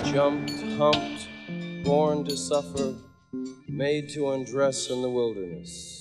jumped, humped, born to suffer, made to undress in the wilderness.